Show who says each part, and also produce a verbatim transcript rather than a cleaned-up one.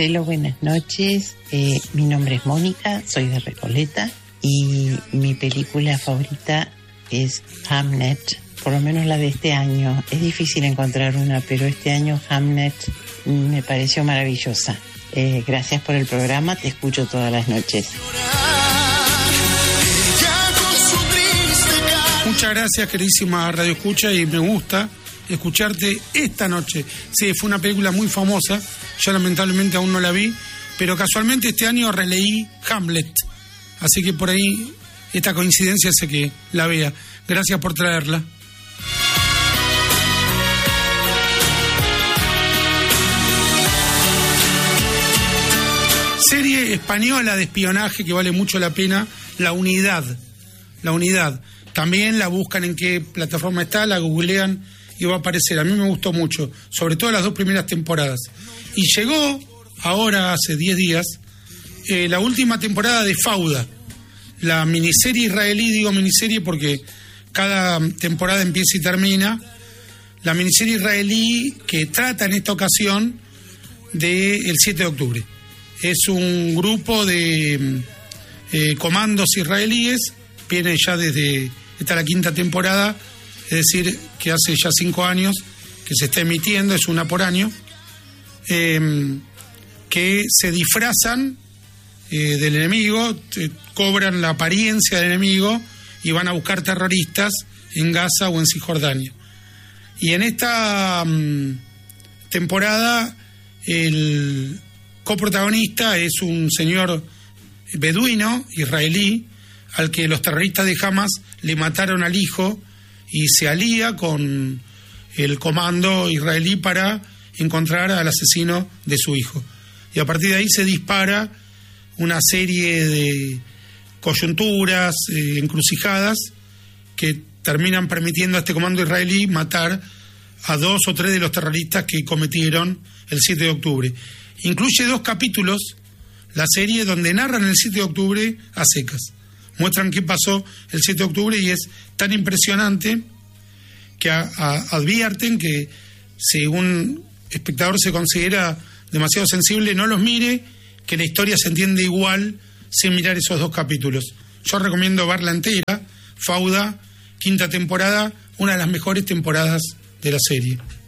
Speaker 1: Marcelo, buenas noches. Eh, mi nombre es Mónica, soy de Recoleta y mi película favorita es Hamnet, por lo menos la de este año. Es difícil encontrar una, pero este año Hamnet me pareció maravillosa. Eh, gracias por el programa, te escucho todas las noches.
Speaker 2: Muchas gracias, queridísima Radio Escucha, y me gusta escucharte esta noche. Sí, fue una película muy famosa, yo lamentablemente aún no la vi, pero casualmente este año releí Hamlet, así que por ahí esta coincidencia hace que la vea. Gracias por traerla. Serie española de espionaje que vale mucho la pena, La Unidad. La Unidad. También la buscan en qué plataforma está, la googlean y va a aparecer. A mí me gustó mucho, sobre todo las dos primeras temporadas. Y llegó, ahora hace diez días, eh, la última temporada de Fauda, la miniserie israelí, digo miniserie porque cada temporada empieza y termina. La miniserie israelí que trata en esta ocasión del siete de octubre. Es un grupo de eh, comandos israelíes, viene ya desde, esta es la quinta temporada, es decir, que hace ya cinco años que se está emitiendo, es una por año, eh, que se disfrazan eh, del enemigo, eh, cobran la apariencia del enemigo y van a buscar terroristas en Gaza o en Cisjordania. Y en esta um, temporada el coprotagonista es un señor beduino, israelí, al que los terroristas de Hamas le mataron al hijo y se alía con el comando israelí para encontrar al asesino de su hijo. Y a partir de ahí se dispara una serie de coyunturas, eh, encrucijadas, que terminan permitiendo a este comando israelí matar a dos o tres de los terroristas que cometieron el siete de octubre. Incluye dos capítulos, la serie, donde narran el siete de octubre a secas. Muestran qué pasó el siete de octubre y es tan impresionante que a, a, advierten que si un espectador se considera demasiado sensible, no los mire, que la historia se entiende igual sin mirar esos dos capítulos. Yo recomiendo verla entera, Fauda, quinta temporada, una de las mejores temporadas de la serie.